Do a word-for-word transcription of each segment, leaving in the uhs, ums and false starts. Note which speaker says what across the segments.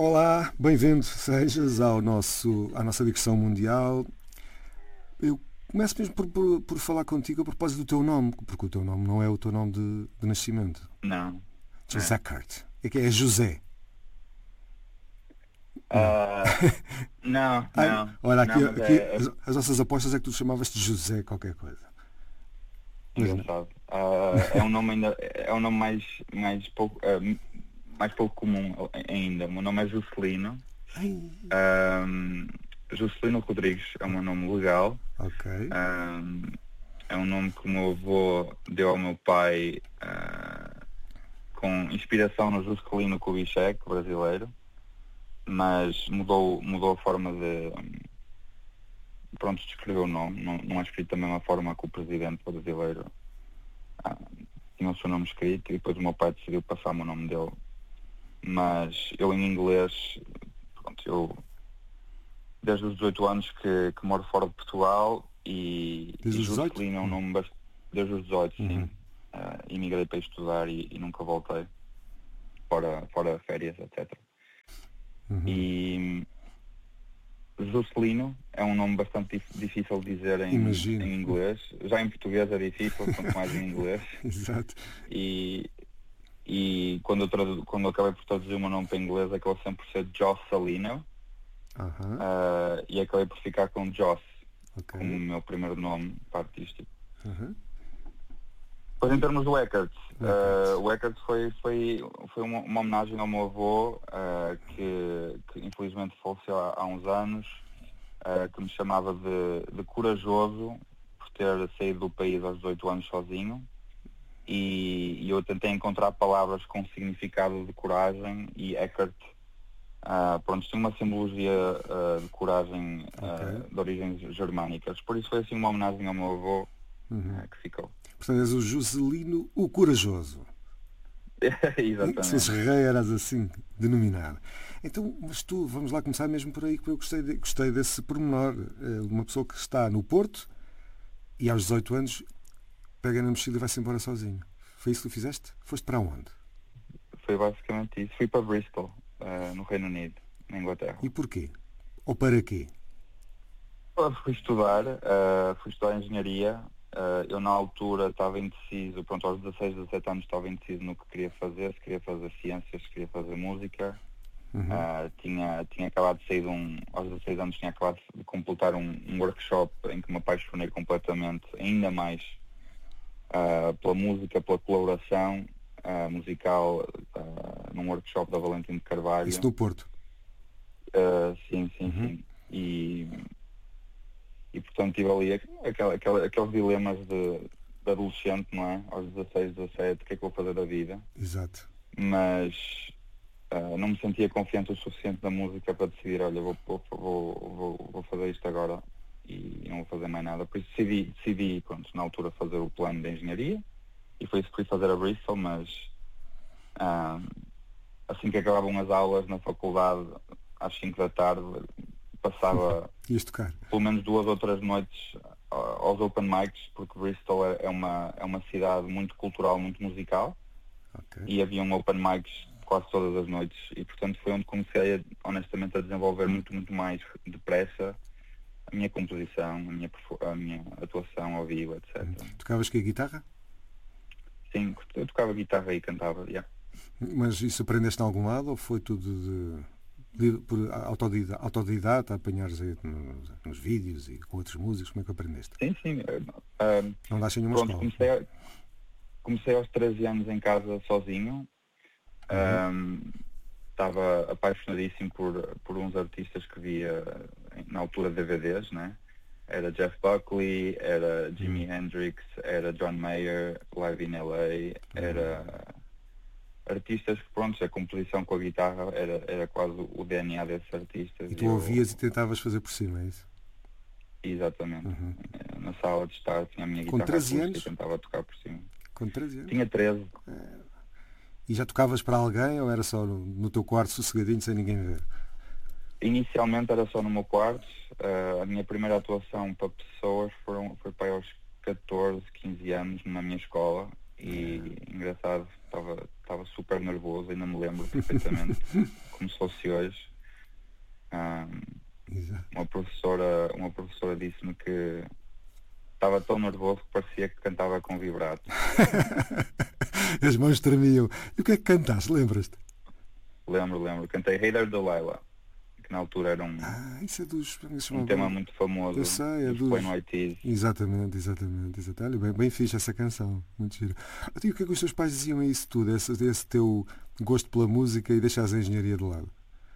Speaker 1: Olá, bem-vindo sejas ao nosso, à nossa digressão mundial. Eu começo mesmo por, por, por falar contigo a propósito do teu nome, porque o teu nome não é o teu nome de, de nascimento.
Speaker 2: Não.
Speaker 1: José Cart. É que é José. Não.
Speaker 2: Ah, não,
Speaker 1: Ai,
Speaker 2: não.
Speaker 1: olha, aqui,
Speaker 2: Não, mas
Speaker 1: aqui
Speaker 2: é, é
Speaker 1: as, as nossas apostas é que tu chamavas-te José qualquer coisa. Mas não.
Speaker 2: engraçado. Ah, é um nome ainda, é um nome mais, mais pouco, ah, mais pouco comum ainda. O meu nome é Juscelino.
Speaker 1: Ai,
Speaker 2: Ahm, Juscelino Rodrigues é o meu nome legal.
Speaker 1: ok.
Speaker 2: Ahm, é um nome que o meu avô deu ao meu pai ah, com inspiração no Juscelino Kubitschek, brasileiro, mas mudou, mudou a forma de, pronto, de escrever o nome. Não, não é escrito da mesma forma que o presidente brasileiro ah, tinha o seu nome escrito, e depois o meu pai decidiu passar o meu nome dele. Mas eu em inglês, pronto, eu desde os dezoito anos que, que moro fora de Portugal, e,
Speaker 1: Desde
Speaker 2: e
Speaker 1: os dezoito?
Speaker 2: Juscelino é um nome bastante, desde os dezoito, sim.
Speaker 1: Uhum.
Speaker 2: Uh, emigrei para estudar e, e nunca voltei, fora, fora férias, etcétera.
Speaker 1: Uhum.
Speaker 2: E Juscelino é um nome bastante dif- difícil de dizer em,
Speaker 1: Imagino.
Speaker 2: em inglês. Já em português é difícil, quanto mais em inglês.
Speaker 1: Exato.
Speaker 2: E, e quando, eu tradu- quando eu acabei por traduzir o meu nome para inglês, acabou sempre por ser Joscelino.
Speaker 1: Aham,
Speaker 2: Uh, e acabei por ficar com Joss
Speaker 1: ok.
Speaker 2: como o meu primeiro nome para artístico.
Speaker 1: Uhum.
Speaker 2: Pois em termos do Eckhart,
Speaker 1: Eckhart.
Speaker 2: uh, o Eckhart foi, foi, foi uma, uma homenagem ao meu avô, uh, que, que infelizmente faleceu há, há uns anos, uh, que me chamava de, de corajoso por ter saído do país aos dezoito anos sozinho, e, e eu tentei encontrar palavras com significado de coragem, e Eckhart Uh, pronto, tem uma simbologia uh, de coragem uh,
Speaker 1: Ok.
Speaker 2: de origens germânicas. Por isso foi assim uma homenagem ao meu avô
Speaker 1: Uhum.
Speaker 2: uh, que ficou.
Speaker 1: Portanto, és o Juscelino o Corajoso. Se fosses
Speaker 2: Exatamente.
Speaker 1: rei, eras assim denominado. Então, mas tu, vamos lá começar mesmo por aí, que eu gostei, de, gostei desse pormenor. Uh, uma pessoa que está no Porto e aos dezoito anos pega na mochila e vai-se embora sozinho. Foi isso que tu fizeste? Foste para onde?
Speaker 2: Foi basicamente isso. Fui para Bristol, uh, no Reino Unido, na Inglaterra.
Speaker 1: E porquê? Ou para quê?
Speaker 2: Eu fui estudar, uh, fui estudar engenharia. Uh, eu na altura estava indeciso, pronto, aos dezasseis, dezassete anos estava indeciso no que queria fazer, se queria fazer ciências, se queria fazer música.
Speaker 1: Uhum.
Speaker 2: Uh, tinha, tinha acabado de sair de um, aos dezasseis anos tinha acabado de completar um, um workshop em que me apaixonei completamente, ainda mais uh, pela música, pela colaboração uh, musical, uh, num workshop da Valentim de Carvalho.
Speaker 1: Isso no Porto?
Speaker 2: Uh, sim, sim,
Speaker 1: Uhum.
Speaker 2: sim. E, e portanto tive ali aquela, aquela, aqueles dilemas de, de adolescente, não é? Aos dezasseis, dezassete, o que é que vou fazer da vida?
Speaker 1: Exato.
Speaker 2: Mas uh, não me sentia confiante o suficiente na música para decidir, olha, vou, vou, vou, vou, vou fazer isto agora e não vou fazer mais nada. Por isso decidi, decidi pronto, na altura fazer o plano de engenharia, e foi isso que fui fazer a Bristol, mas uh, assim que acabavam as aulas na faculdade, às cinco da tarde, passava
Speaker 1: Ias tocar?
Speaker 2: pelo menos duas ou três noites uh, aos open mics, porque Bristol é, é, uma, é uma cidade muito cultural, muito musical.
Speaker 1: Ok.
Speaker 2: E havia um open mics quase todas as noites, e portanto foi onde comecei a, honestamente, a desenvolver muito, muito mais depressa a minha composição, a minha, a minha atuação ao vivo, etcétera.
Speaker 1: Tocavas que a guitarra?
Speaker 2: Sim, eu tocava guitarra e cantava, yeah.
Speaker 1: Mas isso aprendeste em algum lado ou foi tudo de, de, por autodidata, autodidata, apanhares aí nos, nos vídeos e com outros músicos? Como é que aprendeste?
Speaker 2: Sim, sim. Uh, uh,
Speaker 1: Não dás em nenhuma
Speaker 2: pronto,
Speaker 1: escola?
Speaker 2: comecei, a, comecei aos treze anos em casa sozinho.
Speaker 1: Uhum.
Speaker 2: Estava um, apaixonadíssimo por, por uns artistas que via na altura de D V Ds, né? Era Jeff Buckley, era Jimi
Speaker 1: uhum.
Speaker 2: Hendrix, era John Mayer, Live in L A, era uhum. artistas que, pronto, a composição com a guitarra era, era quase o D N A desses artistas.
Speaker 1: E tu
Speaker 2: eu,
Speaker 1: ouvias e tentavas fazer por cima, é isso?
Speaker 2: Exatamente.
Speaker 1: Uhum.
Speaker 2: Na sala de estar tinha a minha
Speaker 1: Com
Speaker 2: guitarra
Speaker 1: treze
Speaker 2: acústica
Speaker 1: anos?
Speaker 2: e tentava tocar por cima.
Speaker 1: Com treze anos?
Speaker 2: Tinha treze.
Speaker 1: É. E já tocavas para alguém ou era só no, no teu quarto sossegadinho sem ninguém ver?
Speaker 2: Inicialmente era só no meu quarto. Uh, a minha primeira atuação para pessoas foram, foi para aos catorze, quinze anos na minha escola. E é. Engraçado, estava, estava super nervoso, ainda me lembro perfeitamente, como se fosse hoje. Um, uma professora, uma professora disse-me que estava tão nervoso que parecia que cantava com vibrato.
Speaker 1: As mãos tremiam. E o que é que cantaste? Lembras-te?
Speaker 2: Lembro, lembro. Cantei Hey There Delilah, que na altura era um,
Speaker 1: ah, isso é dos, isso
Speaker 2: um tema muito famoso.
Speaker 1: Eu sei, é
Speaker 2: dos
Speaker 1: dos...
Speaker 2: Plain White T's.
Speaker 1: Exatamente, exatamente, exatamente. Olha, bem, bem fixe essa canção. Muito giro. E o que é que os teus pais diziam a isso tudo? Esse, esse teu gosto pela música e deixares a engenharia de lado?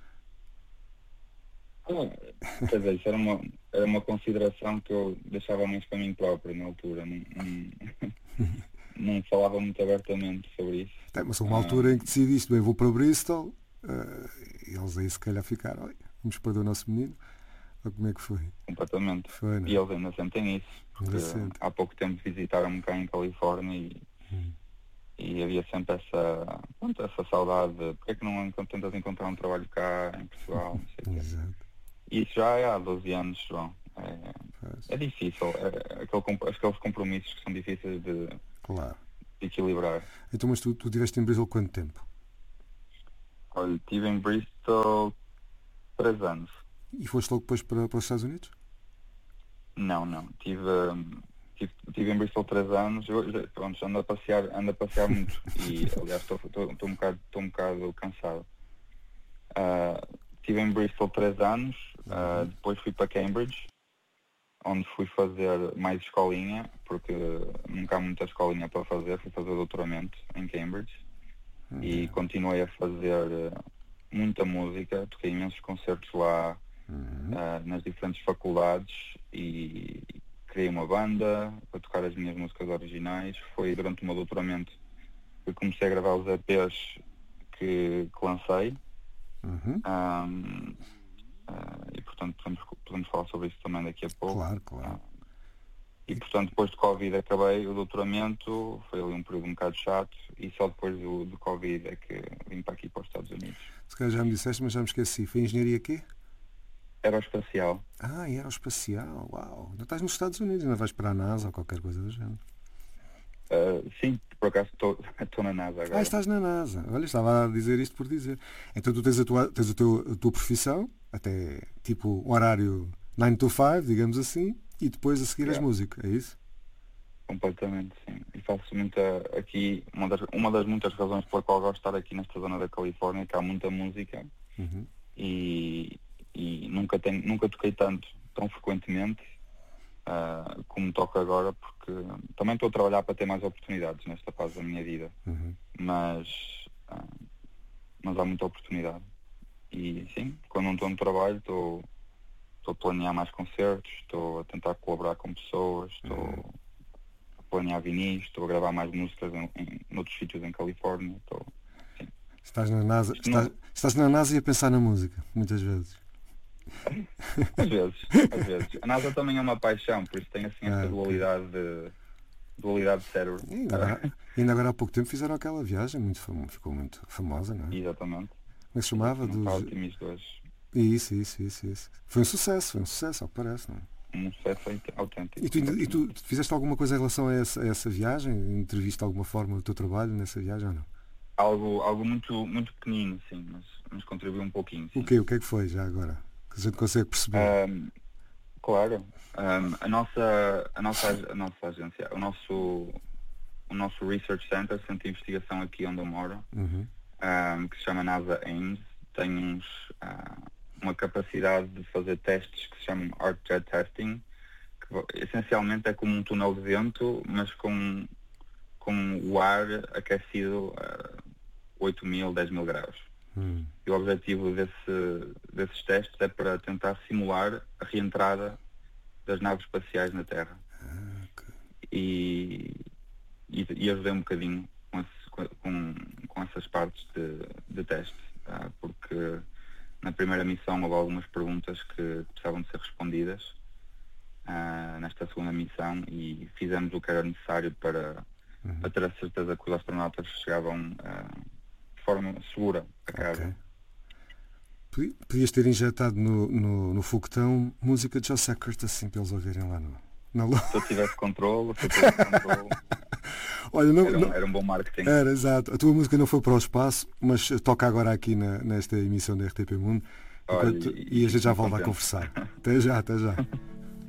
Speaker 2: Ah, quer dizer, isso era uma, era uma consideração que eu deixava mais para mim próprio na altura. Não, não, não falava muito abertamente sobre isso.
Speaker 1: É, mas houve uma altura em que decidiste, bem, vou para Bristol, uh, e eles aí se calhar ficaram, olha, vamos perder o nosso menino. Ou como é que foi?
Speaker 2: Completamente.
Speaker 1: Foi,
Speaker 2: e eles ainda sentem isso. Porque há pouco tempo visitaram-me cá em Califórnia e, hum. e havia sempre essa, pronto, essa saudade de porque é que não tentas encontrar um trabalho cá em Portugal, não sei o quê.
Speaker 1: Exato.
Speaker 2: E isso já é há doze anos, João. É, é difícil. É, aquele, aqueles compromissos que são difíceis de,
Speaker 1: claro.
Speaker 2: de equilibrar.
Speaker 1: Então, mas tu, tu estiveste em Bristol quanto tempo?
Speaker 2: Olha, estive em Bristol três anos.
Speaker 1: E foste logo depois para, para os Estados Unidos?
Speaker 2: Não, não. Tive, tive, tive em Bristol três anos. Eu, já, pronto, ando a passear, ando a passear muito. E, aliás, estou um bocado, estou um bocado cansado. Uh, Estive em Bristol três anos, uh, uhum. Depois fui para Cambridge, onde fui fazer mais escolinha, porque nunca há muita escolinha para fazer, fui fazer doutoramento em Cambridge, uhum. E continuei a fazer uh, muita música, toquei imensos concertos lá, uhum. uh, nas diferentes faculdades, e criei uma banda para tocar as minhas músicas originais. Foi durante o meu doutoramento que comecei a gravar os E Pês que, que lancei.
Speaker 1: Uhum.
Speaker 2: Um, uh, e portanto podemos, podemos falar sobre isso também daqui a pouco.
Speaker 1: Claro, claro. Uh,
Speaker 2: e portanto depois de Covid acabei o doutoramento, foi ali um período um bocado chato, e só depois do, do Covid é que vim para aqui para os Estados Unidos.
Speaker 1: Se calhar já me disseste, mas já me esqueci. Foi engenharia quê?
Speaker 2: Aeroespacial.
Speaker 1: Ah, aeroespacial, uau. Ainda estás nos Estados Unidos, ainda vais para a NASA ou qualquer coisa do género.
Speaker 2: Uh, sim, por acaso estou na NASA agora.
Speaker 1: Ah, estás na NASA. Olha, estava a dizer isto por dizer. Então tu tens a tua, tens a tua, a tua profissão, até tipo um horário nine to five, digamos assim, e depois a seguir yeah. és músico, é isso?
Speaker 2: Completamente, sim. E faço muita aqui, uma das, uma das muitas razões pela qual gosto de estar aqui nesta zona da Califórnia, é que há muita música, uhum. e, e nunca, tenho, nunca toquei tanto, tão frequentemente, Uh, como toco agora, porque também estou a trabalhar para ter mais oportunidades nesta fase da minha vida, uhum. mas, uh, mas há muita oportunidade. E sim, quando não estou no trabalho, estou, estou a planear mais concertos, estou a tentar colaborar com pessoas, estou uhum. a planear vinis, estou a gravar mais músicas em, em, em outros sítios em Califórnia. Estou, sim.
Speaker 1: Estás na NASA, estás, estás na NASA e a pensar na música, muitas vezes.
Speaker 2: Às vezes, às vezes. A NASA também é uma paixão, por isso tem assim esta ah, dualidade de dualidade de cérebro.
Speaker 1: E ainda, agora, ainda agora há pouco tempo fizeram aquela viagem, muito famo, ficou muito famosa, não é?
Speaker 2: Exatamente.
Speaker 1: Como é que se chamava?
Speaker 2: Dos... Artemis dois.
Speaker 1: Isso, isso, isso, isso. Foi um sucesso, foi um sucesso, ao que parece, não é?
Speaker 2: Um sucesso autêntico.
Speaker 1: E tu, e tu fizeste alguma coisa em relação a essa, a essa viagem? Interviste de alguma forma o teu trabalho nessa viagem ou não?
Speaker 2: Algo, algo muito, muito pequenino, sim, mas, mas contribuiu um pouquinho. Sim.
Speaker 1: O quê? O que é que foi já agora? Que a gente consegue perceber.
Speaker 2: Um, claro. Um, a, nossa, a, nossa, a nossa agência, o nosso, o nosso Research Center, Centro de Investigação aqui onde eu moro, uhum. um, que se chama NASA Ames, tem uns, uh, uma capacidade de fazer testes que se chamam Arc Jet Testing, que essencialmente é como um túnel de vento, mas com, com o ar aquecido a oito mil, dez mil graus. Hum. E o objetivo desse, desses testes é para tentar simular a reentrada das naves espaciais na Terra.
Speaker 1: Ah, okay.
Speaker 2: E, e, e ajudei um bocadinho com, esse, com, com essas partes de, de teste, tá? Porque na primeira missão houve algumas perguntas que precisavam de ser respondidas uh, nesta segunda missão, e fizemos o que era necessário para, uhum. para ter a certeza que os astronautas chegavam uh, de forma segura a casa.
Speaker 1: Okay. Podias ter injetado no, no, no foguetão música de Joe Sackert, assim, para eles ouvirem lá no, na lua.
Speaker 2: Se eu tivesse controle, se eu tivesse controle.
Speaker 1: Olha, não,
Speaker 2: era, um,
Speaker 1: não,
Speaker 2: era um bom marketing.
Speaker 1: era, exato. A tua música não foi para o espaço, mas toca agora aqui na, nesta emissão da R T P Mundo.
Speaker 2: Olha,
Speaker 1: Enquanto,
Speaker 2: e,
Speaker 1: e a gente já volta a
Speaker 2: contente.
Speaker 1: conversar. Até já, até já.